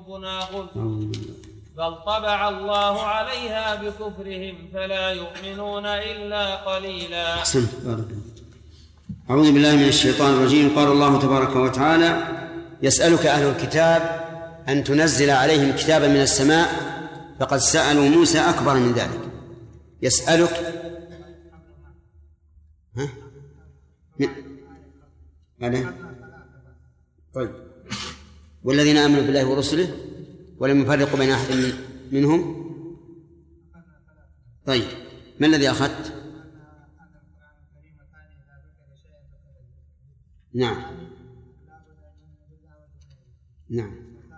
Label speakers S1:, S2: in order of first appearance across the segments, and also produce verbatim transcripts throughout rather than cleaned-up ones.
S1: قلوبنا غلف بل طبع الله عليها بكفرهم فلا يؤمنون إلا قليلا.
S2: أحسنت. أعوذ بالله من الشيطان الرجيم. قال الله تبارك وتعالى: يسألك أهل الكتاب أن تنزل عليهم كتابا من السماء فقد سألوا موسى أكبر من ذلك. يسألك ها؟ ماذا؟ طيب. والذين آمنوا بالله ورسله ولم يفرقوا بين أحد منهم. طيب، ما الذي أخذت؟ نعم نعم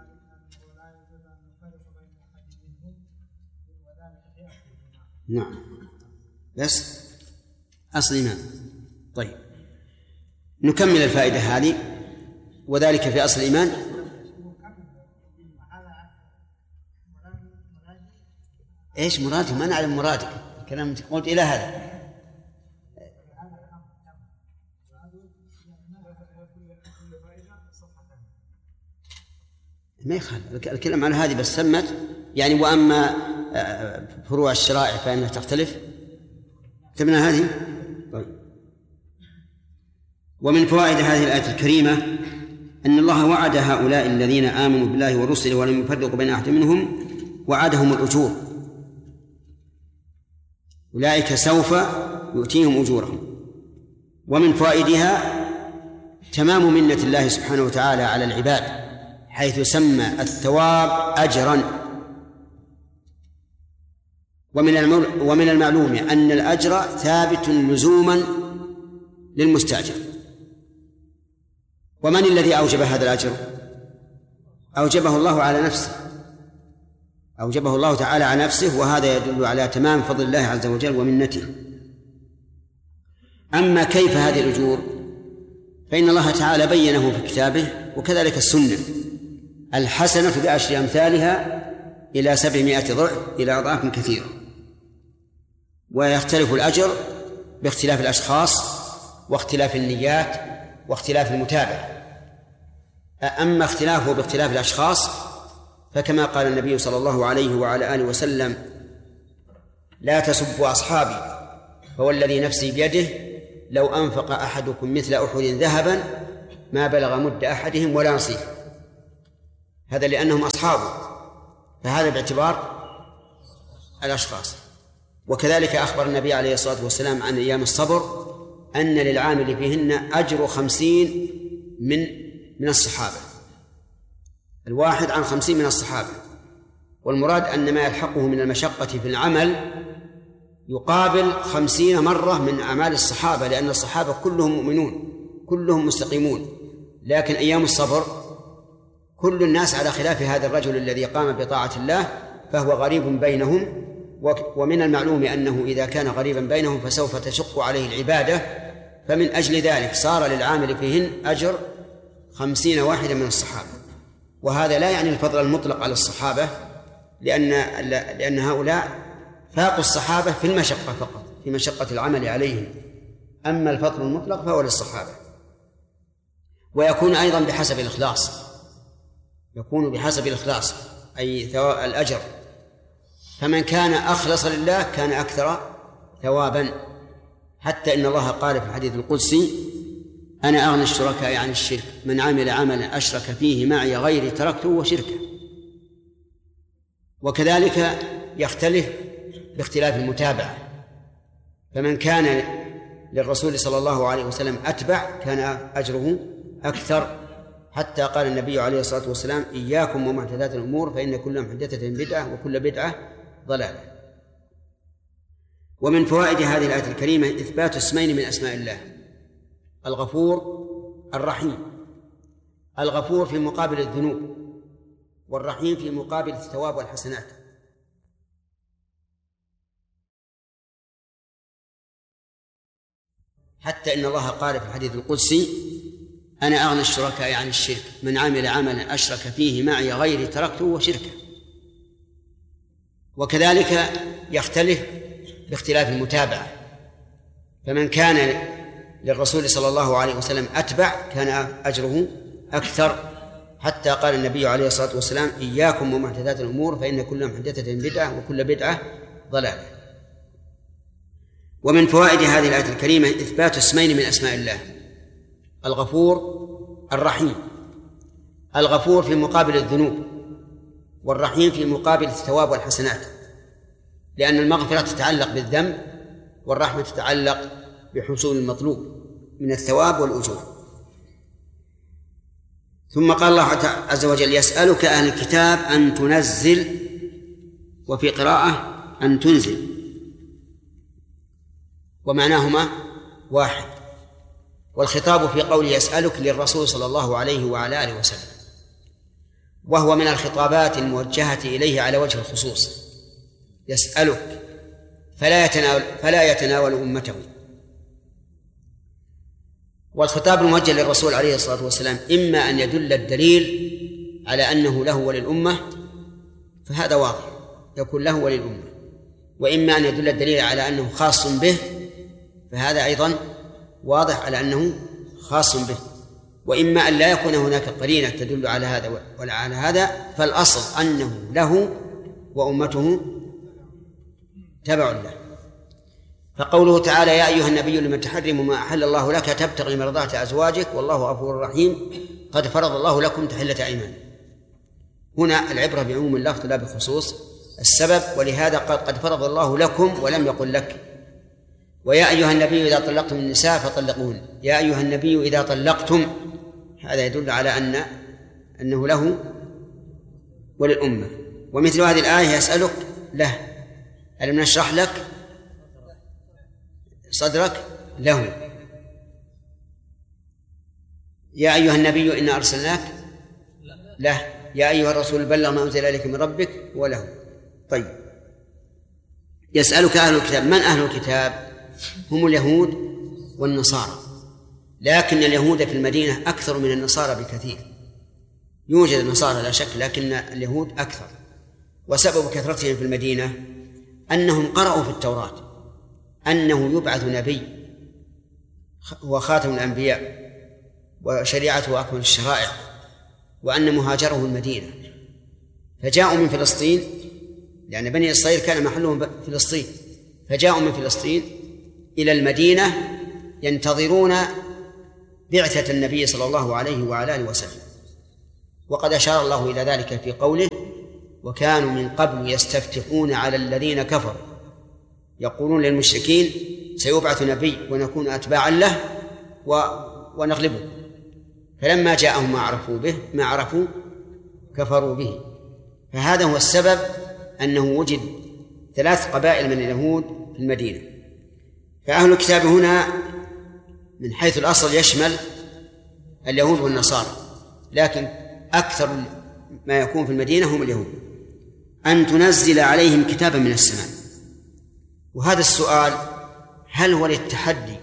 S2: نعم بس أصل إيمان. طيب، نكمل الفائدة هذه. وذلك في أصل الإيمان. إيش مرادك؟ ما نعلم مرادك. كلام قلت إلى هذا. ما يخالف الكلام على هذه بس سمت يعني. وأما فروع الشرائع فإنها تختلف. تبنى هذه. طيب. ومن فوائد هذه الآية الكريمة أن الله وعد هؤلاء الذين آمنوا بالله ورسله ولم يفرقوا بين أحد منهم وعدهم الأجور. أولئك سوف يؤتيهم أجورهم. ومن فوائدها تمام منة الله سبحانه وتعالى على العباد حيث سمى الثواب أجرا. ومن المعلوم أن الأجر ثابت لزوما للمستأجر. ومن الذي أوجب هذا الأجر؟ أوجبه الله على نفسه، أوجبه الله تعالى على نفسه، وهذا يدل على تمام فضل الله عز وجل ومنته. أما كيف هذه الأجور فإن الله تعالى بينه في كتابه، وكذلك السنة. الحسنة بعشر أمثالها إلى سبعمائة ضعف إلى أضعاف كثيرة. ويختلف الأجر باختلاف الأشخاص واختلاف النيات واختلاف المتابعة. أما اختلافه باختلاف الأشخاص فكما قال النبي صلى الله عليه وعلى آله وسلم: لا تسبوا أصحابي فوالذي نفسي بيده لو أنفق أحدكم مثل أحد ذهبا ما بلغ مد أحدهم ولا نصيفه. هذا لأنهم أصحابه، فهذا باعتبار الأشخاص. وكذلك أخبر النبي عليه الصلاة والسلام عن أيام الصبر أن للعامل فيهن أجر خمسين من من الصحابة، الواحد عن خمسين من الصحابة. والمراد أن ما يلحقه من المشقة في العمل يقابل خمسين مرة من أعمال الصحابة، لأن الصحابة كلهم مؤمنون كلهم مستقيمون. لكن أيام الصبر كل الناس على خلاف هذا الرجل الذي قام بطاعة الله فهو غريب بينهم. ومن المعلوم أنه إذا كان غريبا بينهم فسوف تشق عليه العبادة، فمن أجل ذلك صار للعامل فيهن أجر خمسين واحدا من الصحابة. وهذا لا يعني الفضل المطلق على الصحابة، لأن, لأن هؤلاء فاقوا الصحابة في المشقة فقط، في مشقة العمل عليهم. أما الفضل المطلق فهو للصحابة. ويكون أيضا بحسب الإخلاص، يكون بحسب الإخلاص أي ثواب الأجر. فمن كان أخلص لله كان أكثر ثوابا، حتى إن الله قال في الحديث القدسي: أنا أغنى الشركاء عن الشرك، من عمل عملا أشرك فيه معي غيري تركته وشركه. وكذلك يختلف باختلاف المتابعة. فمن كان للرسول صلى الله عليه وسلم أتبع كان أجره أكثر، حتى قال النبي عليه الصلاة والسلام: إياكم ومحدثات الأمور فإن كل محدثة بدعة وكل بدعة ضلالة. ومن فوائد هذه الآية الكريمة إثبات اسمين من أسماء الله: الغفور الرحيم. الغفور في مقابل الذنوب، والرحيم في مقابل الثواب والحسنات. حتى إن الله قال في الحديث القدسي: أنا أغنى الشركاء عن الشرك، من عمل عملا أشرك فيه معي غيري تركته وشركه. وكذلك يختلف باختلاف المتابعة. فمن كان للرسول صلى الله عليه وسلم أتبع كان أجره أكثر، حتى قال النبي عليه الصلاة والسلام: إياكم ومحدثات الأمور فإن كل محدثة بدعة وكل بدعة ضلالة. ومن فوائد هذه الآية الكريمة إثبات اسمين من أسماء الله: الغفور الرحيم. الغفور في مقابل الذنوب، والرحيم في مقابل الثواب والحسنات، لأن المغفرة تتعلق بالذنب والرحمة تتعلق بحصول المطلوب من الثواب والأجور. ثم قال الله عز وجل: يسألك أهل الكتاب أن تنزل، وفي قراءة أن تنزل، ومعناهما واحد. والخطاب في قول يسألك للرسول صلى الله عليه وعلى آله وسلم، وهو من الخطابات الموجهة إليه على وجه الخصوص. يسألك فلا يتناول, فلا يتناول أمته. والخطاب الموجه للرسول عليه الصلاة والسلام إما أن يدل الدليل على أنه له وللأمة، فهذا واضح يكون له وللأمة، وإما أن يدل الدليل على أنه خاص به، فهذا أيضا واضح على أنه خاص به، وإما أن لا يكون هناك قرينة تدل على هذا ولا على هذا، فالأصل أنه له وأمته تبع له. فقوله تعالى: يا أيها النبي لم تحرم ما أحل الله لك تبتغي مرضات أزواجك والله غفور رحيم قد فرض الله لكم تحلة أيمان. هنا العبرة بعموم اللفظ لا بخصوص السبب، ولهذا قال قد فرض الله لكم ولم يقل لك. ويا أيها النبي إذا طلقتم النساء فطلقوهن. يا أيها النبي إذا طلقتم، هذا يدل على أن أنه له وللأمة. ومثل هذه الآية: يسألك له، ألم نشرح لك صدرك له. يا أيها النبي إنا أرسلناك له. يا أيها الرسول بلغ ما أنزل إليك من ربك وله. طيب، يسألك أهل الكتاب. من أهل الكتاب؟ هم اليهود والنصارى، لكن اليهود في المدينة أكثر من النصارى بكثير. يوجد النصارى لا شك، لكن اليهود أكثر. وسبب كثرتهم في المدينة أنهم قرأوا في التوراة أنه يبعث نبي وخاتم الأنبياء وشريعته أكمل الشرائع، وأن مهاجره المدينة، فجاءوا من فلسطين، لأن بني إسرائيل كان محلهم فلسطين، فجاءوا من فلسطين إلى المدينة ينتظرون بعثة النبي صلى الله عليه وعلى آله وسلم. وقد أشار الله إلى ذلك في قوله: وكانوا من قبل يستفتحون على الذين كفروا يقولون للمشركين سيبعث نبي ونكون أتباعا له ونغلبه، فلما جاءهم ما عرفوا به ما عرفوا كفروا به. فهذا هو السبب أنه وجد ثلاث قبائل من اليهود في المدينة. فأهل الكتاب هنا من حيث الأصل يشمل اليهود والنصارى، لكن أكثر ما يكون في المدينة هم اليهود. أن تنزل عليهم كتابا من السماء. وهذا السؤال هل هو للتحدي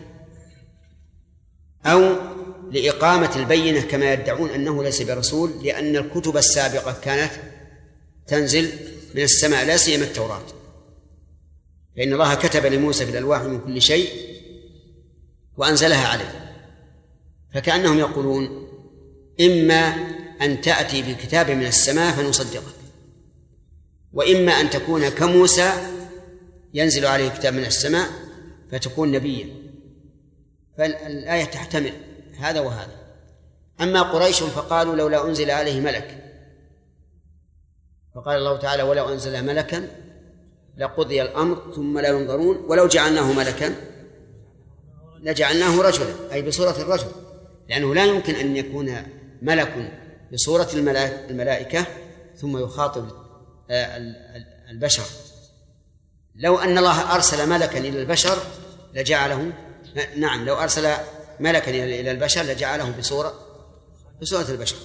S2: أو لإقامة البينة كما يدعون أنه ليس برسول، لأن الكتب السابقة كانت تنزل من السماء لا سيما التوراة، فإن الله كتب لموسى في الألواح من كل شيء وأنزلها عليه. فكأنهم يقولون إما أن تأتي بكتاب من السماء فنصدقك، وإما أن تكون كموسى ينزل عليه كتاب من السماء فتكون نبيا. فالآية تحتمل هذا وهذا. أما قريش فقالوا لولا أنزل عليه ملك، فقال الله تعالى: ولو أنزل ملكا لقضي الأمر ثم لا ينظرون ولو جعلناه ملكا لجعلناه رجلا، أي بصورة الرجل، لأنه لا يمكن أن يكون ملك بصورة الملائكة ثم يخاطب البشر. لو أن الله أرسل ملكا إلى البشر لجعله، نعم لو أرسل ملكا إلى البشر لجعله بصورة بصورة البشر.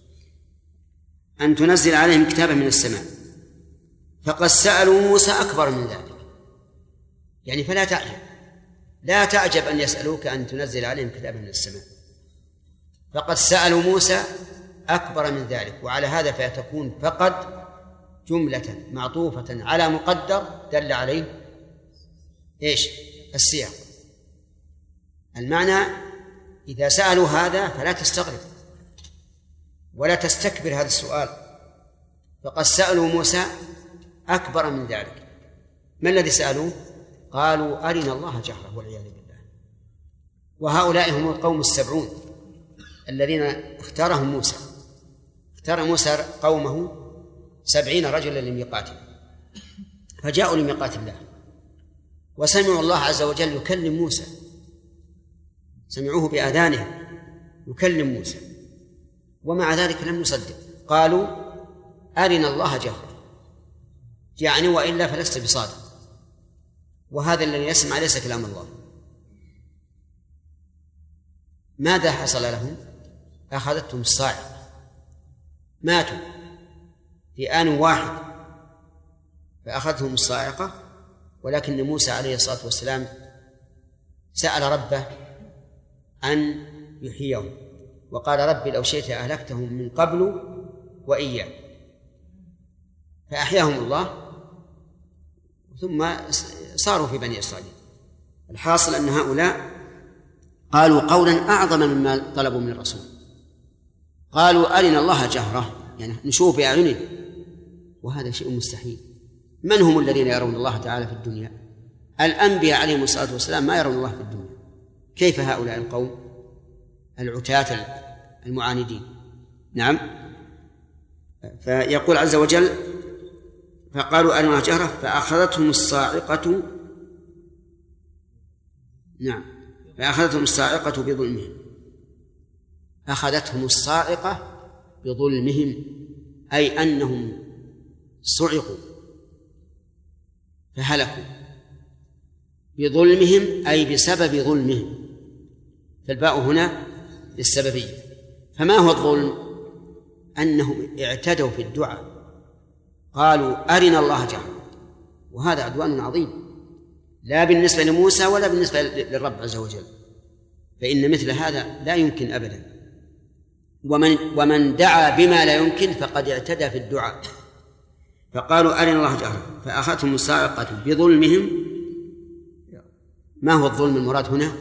S2: أن تنزل عليهم كتابا من السماء. فقد سألوا موسى أكبر من ذلك، يعني فلا تعجب، لا تعجب أن يسألوك أن تنزل عليهم كتابا من السماء. فقد سألوا موسى أكبر من ذلك، وعلى هذا فتكون فقد جملة معطوفة على مقدر دل عليه إيش؟ السياق. المعنى إذا سألوا هذا فلا تستغرب، ولا تستكبر هذا السؤال، فقد سألوا موسى أكبر من ذلك. ما الذي سألوه؟ قالوا أرنا الله جهرة والعياذ بالله. وهؤلاء هم القوم السبعون الذين اختارهم موسى. اختار موسى قومه سبعين رجلا لميقاته، فجاءوا لميقات الله وسمعوا الله عز وجل يكلم موسى، سمعوه بآذانهم يكلم موسى، ومع ذلك لم يصدق. قالوا أرنا الله جهرة، يعني وإلا فلست بصادق، وهذا الذي يسمع ليس كلام الله. ماذا حصل لهم؟ أخذتهم الصاعقة، ماتوا في آن واحد فأخذتهم الصاعقة. ولكن موسى عليه الصلاة والسلام سأل ربه أن يحييهم، وقال ربي لو شئت أهلكتهم من قبل وإياه، فأحياهم الله ثم صاروا في بني إسرائيل. الحاصل أن هؤلاء قالوا قولا أعظم مما طلبوا من الرسول، قالوا أرنا الله جهرة، يعني نشوف بأعيننا، وهذا شيء مستحيل. من هم الذين يرون الله تعالى في الدنيا؟ الأنبياء عليهم الصلاة والسلام ما يرون الله في الدنيا، كيف هؤلاء القوم العتاة المعاندين؟ نعم. فيقول عز وجل فقالوا أرنا الله جهرة فأخذتهم الصاعقة، نعم فأخذتهم الصاعقة بظلمهم. أخذتهم الصاعقة بظلمهم، أي أنهم صعقوا فهلكوا بظلمهم، أي بسبب ظلمهم، فالباء هنا للسببية. فما هو الظلم؟ أنهم اعتدوا في الدعاء، قالوا أرنا الله جهرة، وهذا عدوان عظيم لا بالنسبة لموسى ولا بالنسبة للرب عز وجل، فإن مثل هذا لا يمكن أبدا. ومن, ومن دعا بما لا يمكن فقد اعتدى في الدعاء. فقالوا أرنا الله جهرة فأخذتهم الصاعقة بظلمهم. ما هو الظلم المراد هنا؟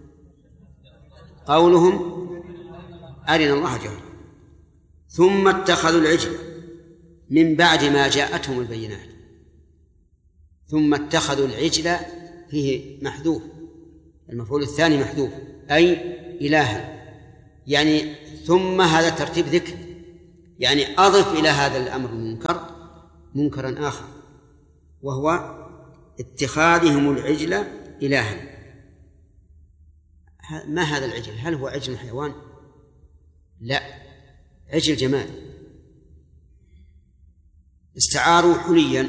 S2: قولهم أرنا الله جهرة. ثم اتخذوا العجل من بعد ما جاءتهم البينات. ثم اتخذوا العجل فيه محذوف، المفعول الثاني محذوف، أي إلها، يعني ثم هذا ترتيب ذكر، يعني أضف إلى هذا الأمر المنكر منكرا آخر، وهو اتخاذهم العجل إلها. ما هذا العجل؟ هل هو عجل حيوان؟ لا، عجل جمال. استعاروا حليا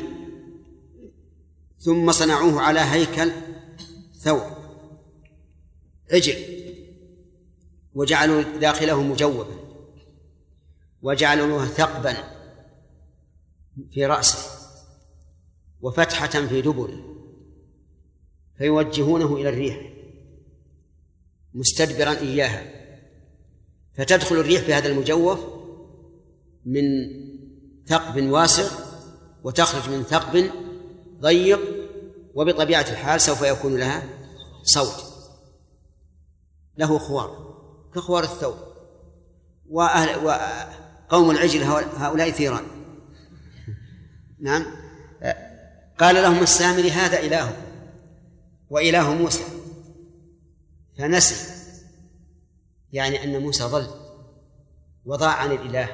S2: ثم صنعوه على هيكل ثور عجل، وجعلوا داخله مجوبا، وجعلوا له ثقبا في رأسه وفتحة في دبره، فيوجهونه إلى الريح مستدبرا إياها، فتدخل الريح في هذا المجوف من ثقب واسع وتخرج من ثقب ضيق، وبطبيعة الحال سوف يكون لها صوت، له خوار كخوار الثور. وأهل وقوم العجل هؤلاء ثيران. نعم. قال لهم السامري هذا إله وإله موسى، فنسي، يعني أن موسى ضل وضاع عن الإله،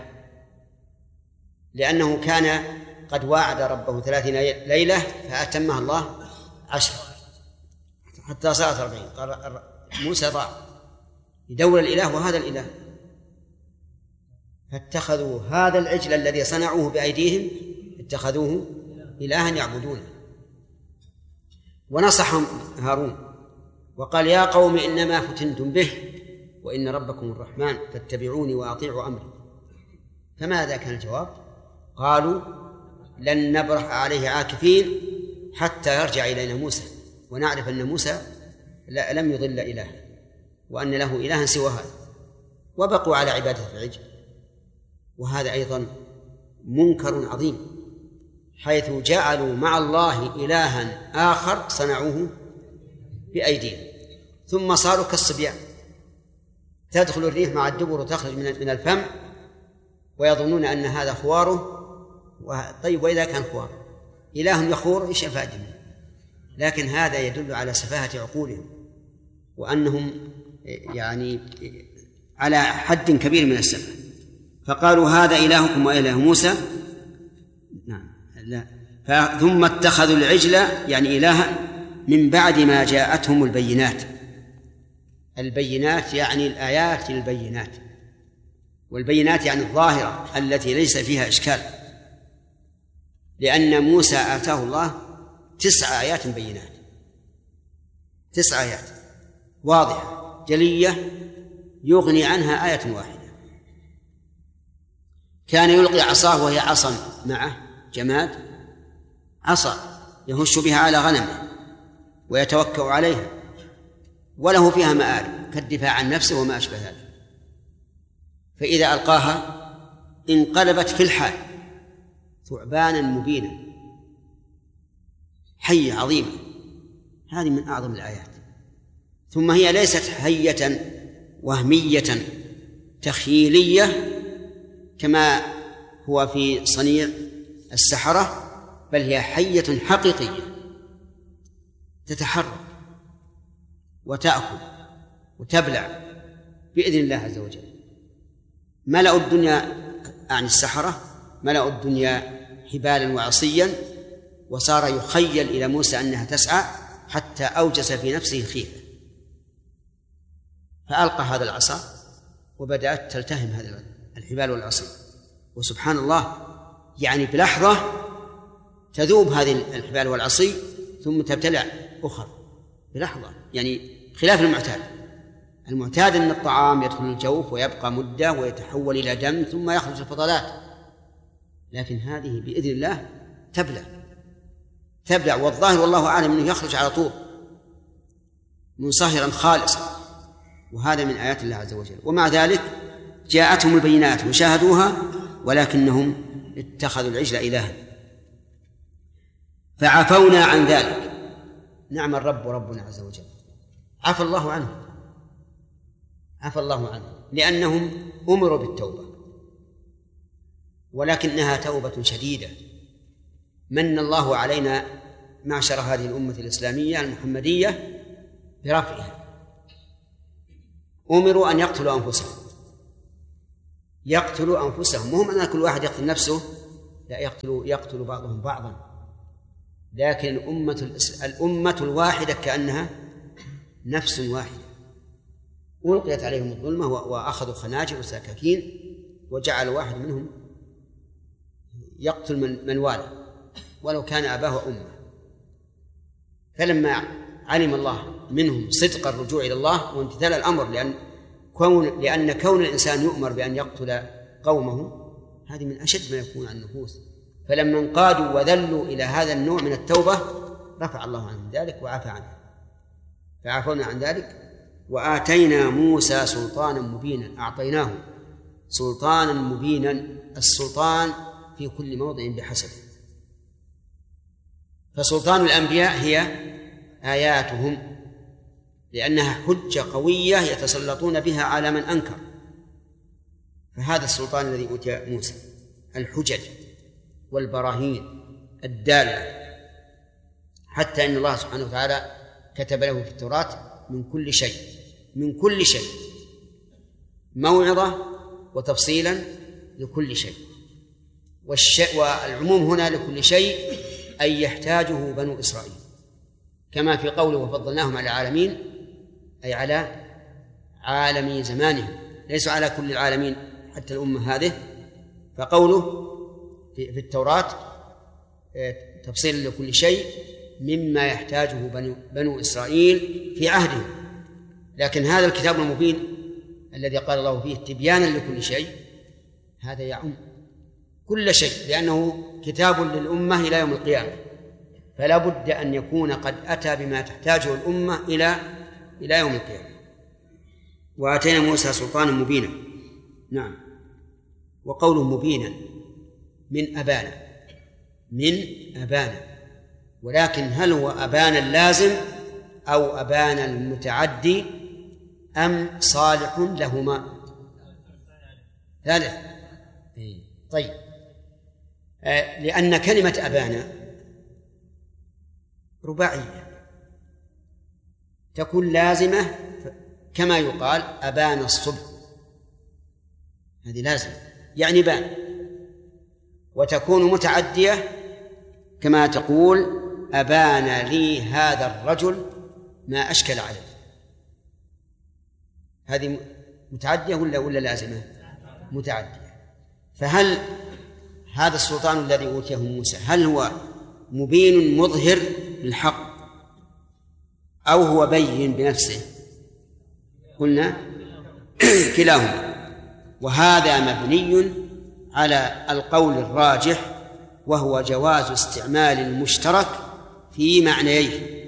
S2: لأنه كان قد واعد ربه ثلاثين ليلة فأتمها الله عشر حتى صارت أربعين. قال موسى ضاع يدور الإله وهذا الإله، فاتخذوا هذا العجل الذي صنعوه بأيديهم اتخذوه إلها يعبدونه. ونصحهم هارون وقال يا قوم إنما فتنتم به وإن ربكم الرحمن فاتبعوني وأطيعوا أمري. فماذا كان الجواب؟ قالوا لن نبرح عليه عاكفين حتى يرجع إلينا موسى ونعرف أن موسى لم يضل إله وأن له إلها سوى هذا، وبقوا على عبادة العجل. وهذا أيضا منكر عظيم، حيث جعلوا مع الله إلها آخر صنعوه بأيديهم، ثم صاروا كالصبيان، تدخل الريح مع الدبر وتخرج من الفم ويظنون أن هذا خواره. طيب وإذا كان خوار إله يخور إيش الفائدة منه؟ لكن هذا يدل على سفاهة عقولهم وأنهم يعني على حد كبير من السفه. فقالوا هذا إلهكم وإله موسى. نعم لا. ثم اتخذوا العجل يعني إلها من بعد ما جاءتهم البينات. البينات يعني الآيات البينات، والبينات يعني الظاهرة التي ليس فيها إشكال، لأن موسى آتاه الله تسع آيات بينات، تسع آيات واضحة جلية يغني عنها آية واحدة. كان يلقي عصاه وهي عصا معه جماد، عصا يهش بها على غنمه ويتوكأ عليها، وله فيها مآرب كالدفاع عن نفسه وما أشبه ذلك. فإذا ألقاها انقلبت في الحال ثعبانا مبينا، حية عظيمة. هذه من أعظم الآيات. ثم هي ليست حية وهمية تخيلية كما هو في صنيع السحرة، بل هي حية حقيقية تتحرك وتأكل وتبلع بإذن الله عز وجل. ملأوا الدنيا عن السحرة، ملأوا الدنيا حبالا وعصيا، وصار يخيل إلى موسى أنها تسعى حتى أوجس في نفسه خيفة، فألقى هذا العصا وبدأت تلتهم هذه الحبال والعصي. وسبحان الله يعني بلحظة تذوب هذه الحبال والعصي ثم تبتلع أخر بلحظة، يعني خلاف المعتاد. المعتاد أن الطعام يدخل الجوف ويبقى مدة ويتحول إلى دم ثم يخرج الفضلات، لكن هذه بإذن الله تبلع تبلع والظاهر والله أعلم أنه يخرج على طول منصهرا خالصا، وهذا من آيات الله عز وجل. ومع ذلك جاءتهم البينات وشاهدوها، ولكنهم اتخذوا العجل إلها. فعفونا عن ذلك. نعم الرب ربنا عز وجل، عفى الله عنه، عفى الله عنه لأنهم أمروا بالتوبة، ولكنها توبة شديدة. من الله علينا معشر هذه الأمة الإسلامية المحمدية برفعها. أمروا أن يقتلوا أنفسهم، يقتلوا أنفسهم، مهم أن كل واحد يقتل نفسه، لا، يقتلوا يقتل بعضهم بعضا. لكن الأمة الأمة الواحدة كأنها نفس واحدة، ألقيت عليهم الظلمة وأخذوا خناجر وسكاكين، وجعل واحد منهم يقتل من, من والده ولو كان أباه وأمه. فلما علم الله منهم صدق الرجوع إلى الله وامتثال الأمر، لأن كون, لأن كون الإنسان يؤمر بأن يقتل قومه هذه من أشد ما يكون عن النفوس، فلما انقادوا وذلوا إلى هذا النوع من التوبة رفع الله عنهم ذلك وعفى عنه. فعفونا عن ذلك. وآتينا موسى سلطانا مبينا، أعطيناه سلطانا مبينا. السلطان في كل موضع بحسبه، فسلطان الأنبياء هي آياتهم، لأنها حجة قوية يتسلطون بها على من أنكر. فهذا السلطان الذي أوتي موسى، الحجج والبراهين الدالة، حتى إن الله سبحانه وتعالى كتب له في التوراة من كل شيء من كل شيء موعظة وتفصيلا لكل شيء. والعموم هنا لكل شيء أي يحتاجه بنو إسرائيل، كما في قوله وفضلناهم على العالمين، أي على عالمي زمانهم، ليسوا على كل العالمين حتى الأمة هذه. فقوله في التوراة تفصيل لكل شيء مما يحتاجه بنو, بنو إسرائيل في عهدهم. لكن هذا الكتاب المبين الذي قال الله فيه تبيانا لكل شيء، هذا يعم كل شيء، لأنه كتاب للأمة إلى يوم القيامة، فلا بد أن يكون قد أتى بما تحتاجه الأمة إلى إلى يوم القيامة. وآتينا موسى سلطانا مبينا. نعم. وقوله مبينا من أبانا، من أبانا، ولكن هل هو أبانا اللازم أو أبانا المتعدي أم صالح لهما؟ ثالث طيب، لأن كلمة أبانا رباعية تكون لازمة كما يقال أبان الصبح، هذه لازمة يعني بان، وتكون متعدية كما تقول أبان لي هذا الرجل ما أشكل عليه، هذه متعدية ولا ولا لازمة؟ متعدية. فهل هذا السلطان الذي أوتيه موسى هل هو مبين مظهر للحق أو هو بين بنفسه؟ قلنا كلاهما، وهذا مبني على القول الراجح وهو جواز استعمال المشترك في معنييه.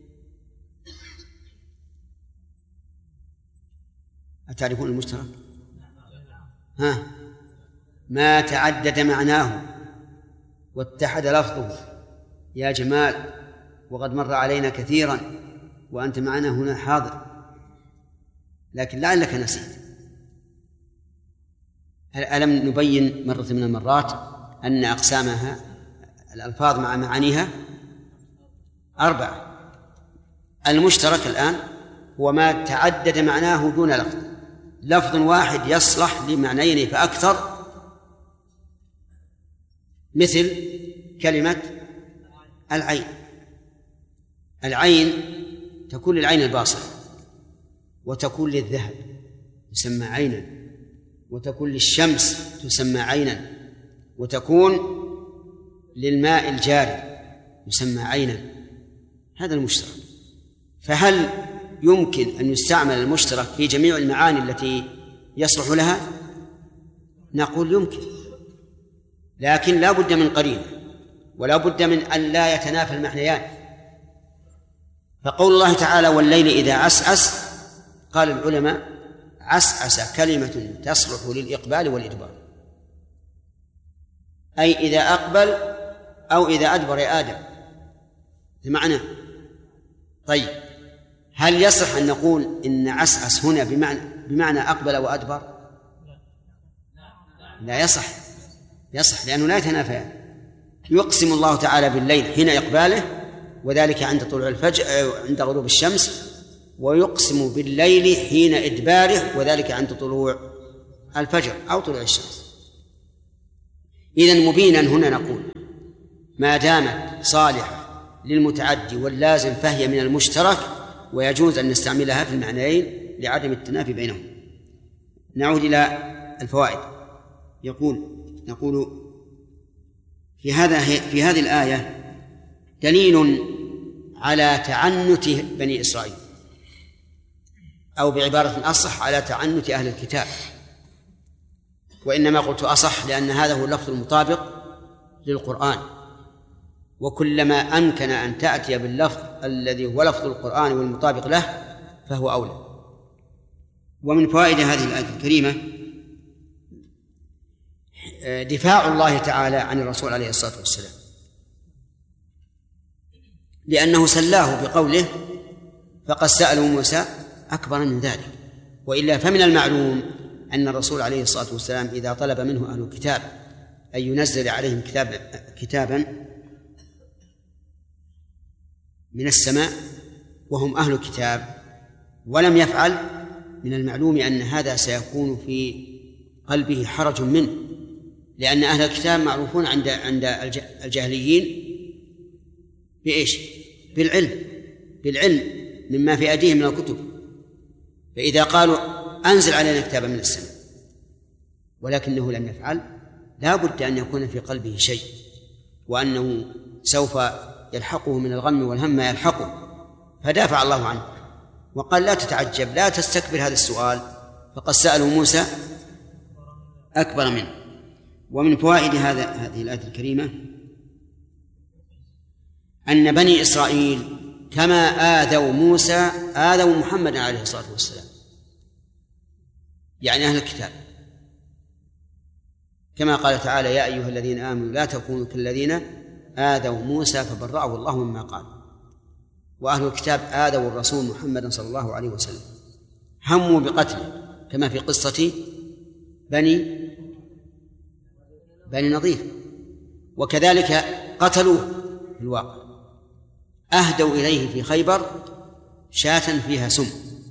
S2: أتعرفون المشترك؟ ها، ما تعدد معناه واتحد لفظه يا جمال، وقد مر علينا كثيرا وأنت معنا هنا حاضر، لكن لعلك نسيت. ألم نبين مرة من المرات أن أقسامها الألفاظ مع معانيها أربعة؟ المشترك الآن هو ما تعدد معناه دون لفظ، لفظ واحد يصلح لمعنيين فأكثر، مثل كلمة العين. العين تكون للعين الباصرة، وتكون للذهب تسمى عينا، وتكون للشمس تسمى عينا، وتكون للماء الجاري يسمى عينا. هذا المشترك. فهل يمكن أن يستعمل المشترك في جميع المعاني التي يصلح لها؟ نقول يمكن، لكن لا بد من قرينة، ولا بد من أن لا يتنافى المعنيان. فقول الله تعالى والليل إذا عسعس، قال العلماء عسعس كلمة تصلح للإقبال والإدبار، أي إذا أقبل أو إذا أدبر يا آدم بمعنى. طيب، هل يصح أن نقول إن عسعس هنا بمعنى, بمعنى أقبل وأدبر؟ لا يصح، يصح لأنه لا يتنافيان. يقسم الله تعالى بالليل حين إقباله، وذلك عند طلوع الفجر عند غروب الشمس، ويقسم بالليل حين إدباره، وذلك عند طلوع الفجر أو طلوع الشمس. إذن مبينا هنا نقول ما دامت صالحة للمتعدي واللازم فهي من المشترك، ويجوز أن نستعملها في المعنيين لعدم التنافي بينهم. نعود إلى الفوائد. يقول نقول في هذا في هذه الآية دليل على تعنت بني إسرائيل، أو بعبارة أصح على تعنت أهل الكتاب، وإنما قلت أصح لأن هذا هو اللفظ المطابق للقرآن، وكلما أمكن أن تأتي باللفظ الذي هو لفظ القرآن والمطابق له فهو أولى. ومن فوائد هذه الآية الكريمة دفاع الله تعالى عن الرسول عليه الصلاة والسلام، لأنه سلاه بقوله فقد سألوا موسى أكبر من ذلك، وإلا فمن المعلوم أن الرسول عليه الصلاة والسلام إذا طلب منه أهل الكتاب أن ينزل عليهم كتاب كتابا من السماء وهم أهل الكتاب ولم يفعل، من المعلوم أن هذا سيكون في قلبه حرج منه، لأن أهل الكتاب معروفون عند عند الجاهليين بإيش؟ بالعلم، بالعلم مما في أيديهم من الكتب. فإذا قالوا أنزل علينا كتابا من السماء ولكنه لم يفعل، لا بد أن يكون في قلبه شيء، وأنه سوف يلحقه من الغم والهم ما يلحقه، فدافع الله عنه وقال لا تتعجب، لا تستكبر هذا السؤال، فقد سألوا موسى أكبر منه. ومن فوائد هذا هذه الآية الكريمة أن بني إسرائيل كما آذوا موسى آذوا محمد عليه الصلاة والسلام، يعني أهل الكتاب، كما قال تعالى يا أيها الذين آمنوا لا تكونوا كالذين آذوا موسى فبرأه الله مما قال. وأهل الكتاب آذوا الرسول محمد صلى الله عليه وسلم، هموا بقتله كما في قصة بني بني نضير، وكذلك قتلوه في الواقع، أهدوا إليه في خيبر شاة فيها سم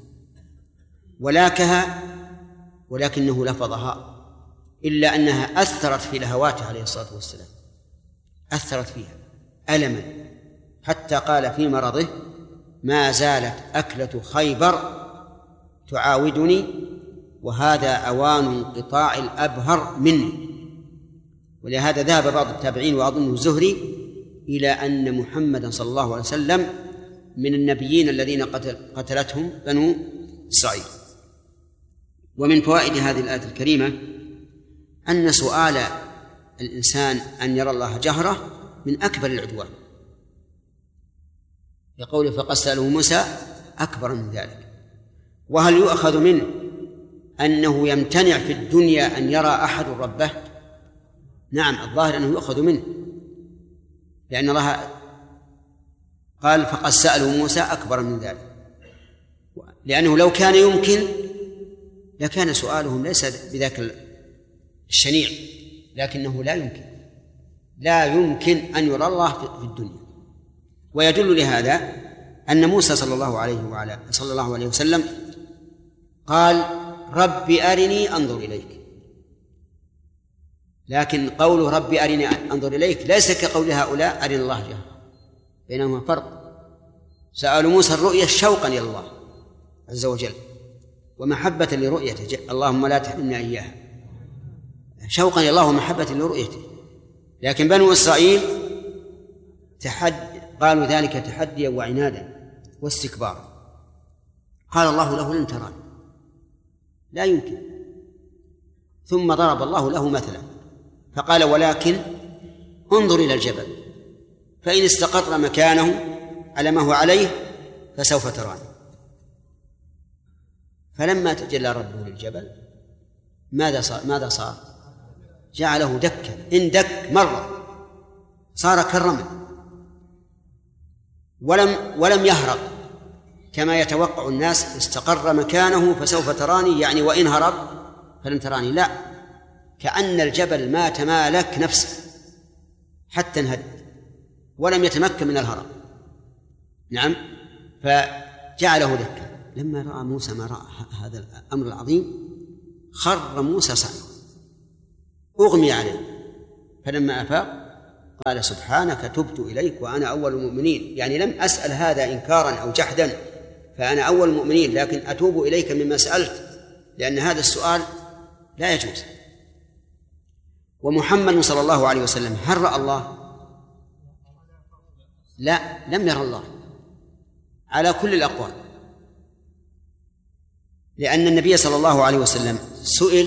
S2: ولاكها، ولكنه لفظها، إلا أنها أثرت في لهواته عليه الصلاة والسلام، أثرت فيها ألما، حتى قال في مرضه: ما زالت أكلة خيبر تعاودني وهذا أوان انقطاع الأبهر مني. ولهذا ذهب بعض التابعين وأظنه الزهري إلى أن محمدا صلى الله عليه وسلم من النبيين الذين قتل قتلتهم بنو إسرائيل. ومن فوائد هذه الآية الكريمة أن سؤال الإنسان أن يرى الله جهرة من أكبر العدوان، يقول فقد سأله موسى أكبر من ذلك. وهل يؤخذ منه أنه يمتنع في الدنيا أن يرى أحد ربه؟ نعم، الظاهر أنه يؤخذ منه، لأن الله قال فقد سأله موسى أكبر من ذلك، لأنه لو كان يمكن لكان سؤالهم ليس بذاك الشنيع، لكنه لا يمكن لا يمكن أن يرى الله في الدنيا. ويدل لهذا أن موسى صلى الله عليه وعلى صلى الله عليه وسلم قال رب أرني أنظر إليك، لكن قوله رب أرني أنظر إليك ليس كقول هؤلاء أرني الله جهرا، بينهما فرق. سأل موسى الرؤية شوقا إلى الله عز وجل ومحبة لرؤيته، اللهم لا تحرمنا إياها، شوقا إلى الله ومحبة لرؤيته. لكن بنو إسرائيل تحد قالوا ذلك تحديا وعنادا واستكبارا، قال الله له لن تراني، لا يمكن. ثم ضرب الله له مثلا فقال ولكن انظر إلى الجبل فإن استقر مكانه على ما هو عليه فسوف تراني. فلما تجلى ربه للجبل ماذا صار؟ ماذا صار؟ جعله دكا، إن دك مرة صار كالرمل، ولم ولم يهرب كما يتوقع الناس استقر مكانه فسوف تراني، يعني وإن هرب فلن تراني، لا، كأن الجبل ما تمالك نفسه حتى انهد ولم يتمكن من الهرب. نعم، فجعله دكا. لما رأى موسى ما رأى هذا الأمر العظيم خر موسى صعقا أغمي عليه، فلما أفاق قال سبحانك تبت إليك وأنا أول المؤمنين، يعني لم أسأل هذا إنكارا أو جحدا، فأنا أول المؤمنين، لكن أتوب إليك مما سألت، لأن هذا السؤال لا يجوز. ومحمد صلى الله عليه وسلم هل رأى الله؟ لا، لم يرى الله على كل الأقوال، لأن النبي صلى الله عليه وسلم سئل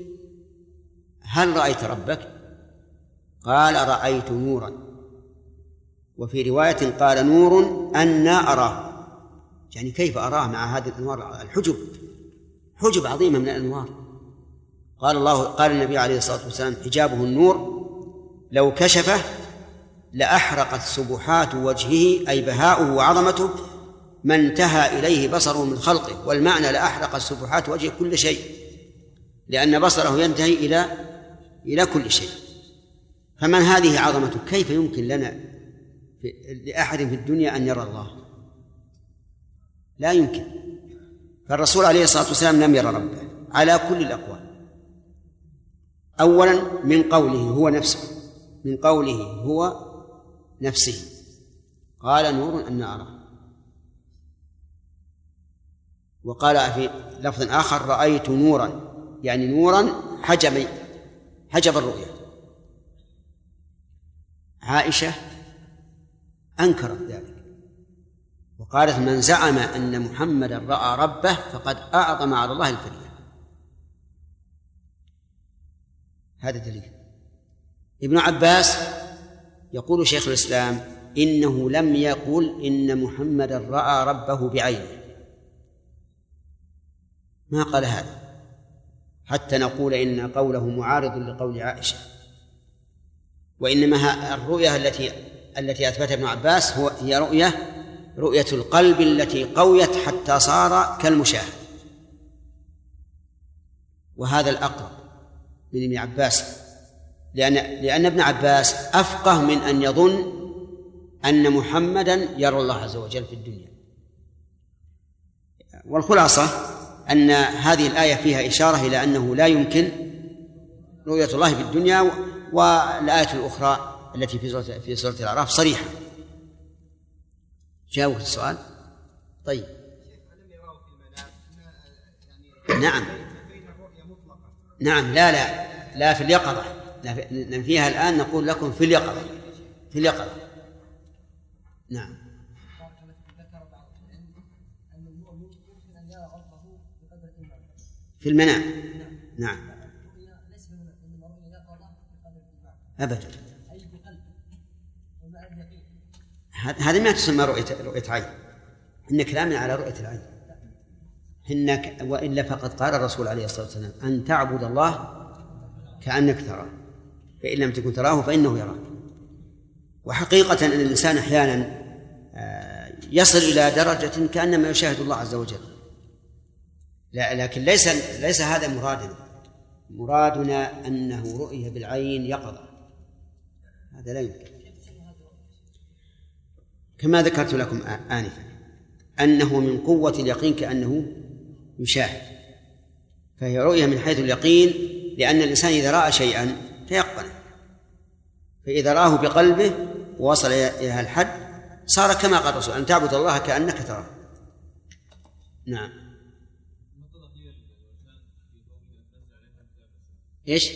S2: هل رأيت ربك؟ قال رأيت نورا، وفي رواية قال نور أنا أراه، يعني كيف أراه مع هذه الأنوار الحجب، حجب عظيمة من الأنوار. قال الله قال النبي عليه الصلاة والسلام حجابه النور لو كشفه لأحرقت سبحات وجهه، أي بهاؤه وعظمته ما انتهى إليه بصره من خلقه، والمعنى لأحرقت سبحات وجه كل شيء، لأن بصره ينتهي إلى إلى كل شيء. فمن هذه عظمته كيف يمكن لنا لأحد في الدنيا أن يرى الله؟ لا يمكن. فالرسول عليه الصلاة والسلام لم يرى ربه على كل الأقوال. أولا من قوله هو نفسه، من قوله هو نفسه قال نور أن أراه، وقال في لفظ آخر رأيت نورا، يعني نورا حجب حجب الرؤيا. عائشة أنكرت ذلك وقالت من زعم أن محمدا رأى ربه فقد أعظم على الله الفرية. هذا دليل. ابن عباس يقول شيخ الإسلام إنه لم يقل إن محمدا رأى ربه بعينه، ما قال هذا حتى نقول إن قوله معارض لقول عائشة، وإنما الرؤية التي التي أثبتها ابن عباس هو هي رؤية رؤية القلب التي قويت حتى صار كالمشاهد، وهذا الأقرب من ابن عباس، لأن لأن ابن عباس أفقه من أن يظن أن محمدا يرى الله عز وجل في الدنيا. والخلاصة أن هذه الآية فيها إشارة إلى أنه لا يمكن رؤية الله في الدنيا، والآية الأخرى التي في سورة في سورة الأعراف صريحة. جاوبت السؤال؟ طيب. نعم نعم لا لا لا في اليقظة، لا فيها الآن نقول لكم في اليقظة في اليقظة. نعم. في المنام. نعم. أبدا. هذا ما تسمى رؤية رؤية عين، إن كلامنا على رؤية العين. إنك وإلا فقد قال الرسول عليه الصلاة والسلام أن تعبد الله كأنك تراه فإن لم تكن تراه فإنه يراك. وحقيقة أن الإنسان أحيانا يصل إلى درجة كأنما يشاهد الله عز وجل، لا لكن ليس ليس هذا مرادنا. مرادنا أنه رؤية بالعين يقظة، هذا لا يمكن. كما ذكرت لكم آنفا أنه من قوة اليقين كأنه يشاهد، فهي رؤية من حيث اليقين، لأن الإنسان إذا رأى شيئا تيقنه، فإذا رآه بقلبه ووصل إلى الحد صار كما قال الرسول أن تعبد الله كأنك تراه. نعم. إيش؟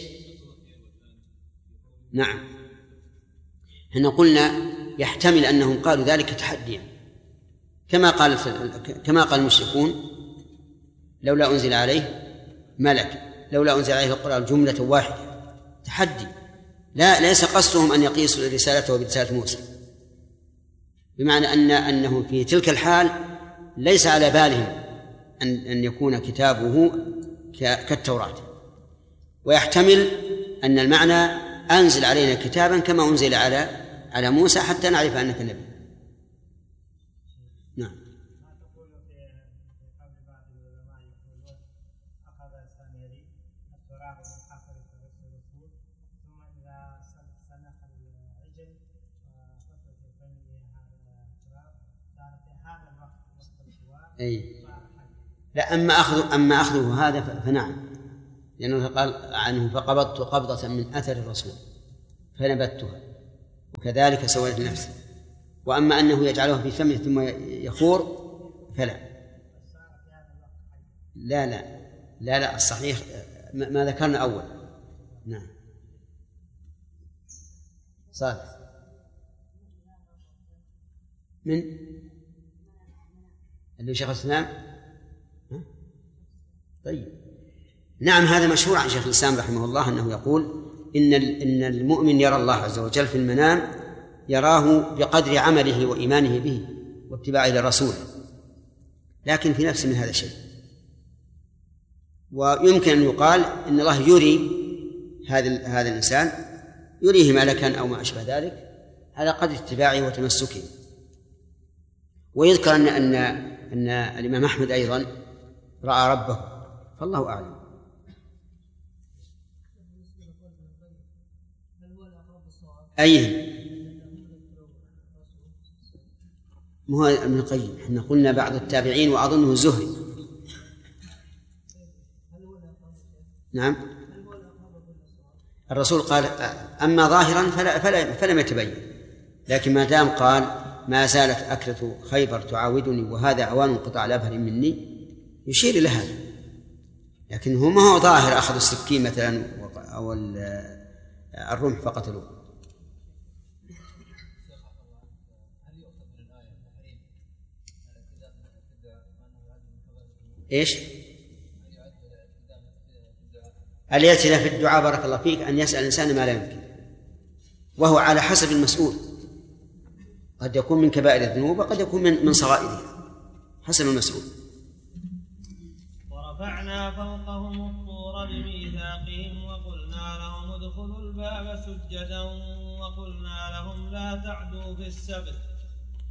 S2: نعم. إحنا قلنا يحتمل أنهم قالوا ذلك تحديا، كما قال كما قال المشركون لولا أنزل عليه ملك، لولا أنزل عليه القرآن جملة واحدة، تحدي. لا ليس قصدهم أن يقيسوا رسالته برسالة موسى، بمعنى أن أنه في تلك الحال ليس على بالهم أن أن يكون كتابه كالتوراة. ويحتمل أن المعنى أنزل علينا كتابا كما أنزل على على موسى حتى نعرف أنك نبي. نعم. أي لا أما أخذ أما أخذه هذا فنعم، لأنه قال عنه فقبضت قبضة من أثر الرسول فنبتها وكذلك سويت نفسي. وأما أنه يجعله في فمه ثم يخور فلا لا لا لا لا الصحيح ما ذكرنا أول. نعم. صالح من اللي شيخ الإسلام. طيب نعم هذا مشهور عن شيخ الإسلام رحمه الله أنه يقول إن إن المؤمن يرى الله عز وجل في المنام، يراه بقدر عمله وإيمانه به واتباعه للرسول، لكن في نفس من هذا الشيء. ويمكن أن يقال إن الله يري هذا هذا الإنسان، يريه ملكا أو ما أشبه ذلك على قدر اتباعه وتمسكه. ويذكر أن أن أن الإمام أحمد أيضا رأى ربه، فالله أعلم. أيه مو ابن القيم، احنا قلنا بعض التابعين وأظنه الزهري. نعم. الرسول قال أما ظاهرا فلا فلا فلم يتبين، لكن ما دام قال ما زالت أكلة خيبر تعاودني وهذا أوان انقطاع الأبهر مني يشير إلى هذا، لكن هو ما هو ظاهر أخذ السكين مثلا أو الرمح فقتلوه. إيش؟ الاعتداء في الدعاء بارك الله فيك أن يسأل الإنسان ما لا يمكن، وهو على حسب المسؤول، قد يكون من كبائر الذنوب وقد يكون من من صغائرها حسب المسؤول.
S1: ورفعنا فوقهم الطور بميثاقهم وقلنا لهم ادخلوا الباب سجدا وقلنا لهم لا تعدوا في السبت